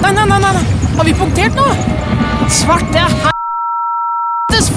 Nei. Har vi punktert nå? Svarte helvetes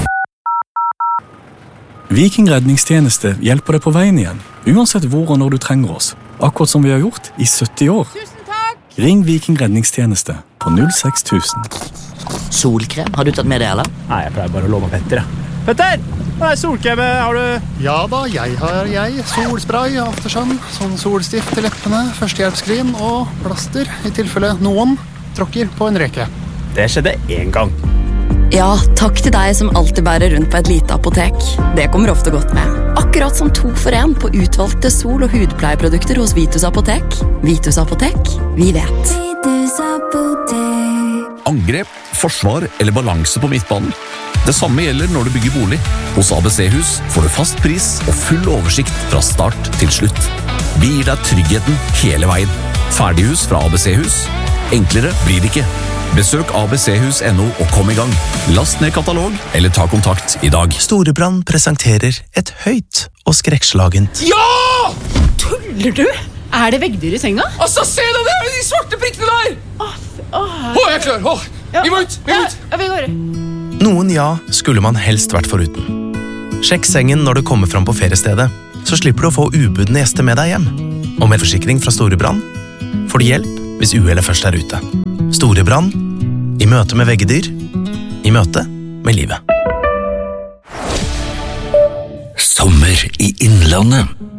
Viking redningstjeneste hjelper deg på veien igjen, uansett hvor og når du trenger oss. Akkurat som vi har gjort i 70 år. Tusen takk! Ring Viking redningstjeneste på 06000. Solkrem, har du tatt med det, eller? Nei, jeg pleier bare å låne Petter, Petter! Hva solkrem har du? Ja da, jeg har solspray, aftersun, sånn solstift til leppene, førstehjelpskrim og plaster, i tilfelle noen tråkker på en reke. Det skjedde en gang. Ja, takk til deg som alltid bærer rundt på et lite apotek. Det kommer ofte godt med. Akkurat som 2 for 1 på utvalgte sol- og hudpleieprodukter hos Vitus Apotek. Vitus Apotek, vi vet. Vitus Apotek. Angrep, forsvar eller balanse på midtbanen. Det samme gjelder når du bygger bolig. Hos ABC-hus får du fast pris og full oversikt fra start til slutt. Vi gir deg tryggheten hele veien. Ferdighus fra ABC-hus. Enklere blir det ikke. Besøk abchus.no og kom i gang. Last ned katalog eller ta kontakt i dag. Storebrand presenterer et høyt og skrekkslagent. Ja! Tuller du? Er det veggdyr i senga? Altså, se deg der, de svarte prikkene der! Jeg er klar, vi må ut! Ja, vi går. Noen skulle man helst vært foruten. Sjekk sengen når du kommer fram på feriestedet, så slipper du å få ubudne gjester med deg hjem. Og med forsikring fra Storebrand får du hjelp hvis uhellet først er ute. Storebrand, i møte med veggedyr, i møte med livet. Sommer i Innlandet.